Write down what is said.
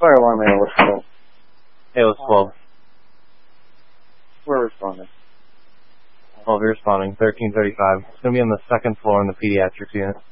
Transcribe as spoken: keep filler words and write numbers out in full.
Fire alarm A L S twelve. A L S twelve. We're responding. twelve, you're responding. thirteen thirty-five. It's going to be on the second floor in the pediatrics unit.